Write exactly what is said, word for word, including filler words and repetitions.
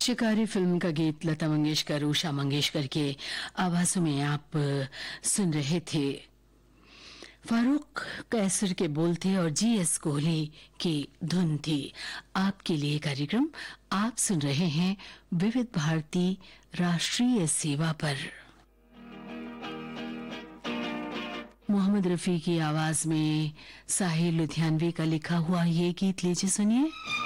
शिकारी फिल्म का गीत लता मंगेशकर, उषा मंगेशकर के आवाजों में आप सुन रहे थे। फारूक कैसर के बोल थे और जी एस कोहली की धुन थी। आपके लिए कार्यक्रम आप सुन रहे हैं विविध भारती राष्ट्रीय सेवा पर। मोहम्मद रफी की आवाज में साहिल लुधियानवी का लिखा हुआ ये गीत लीजिए सुनिए।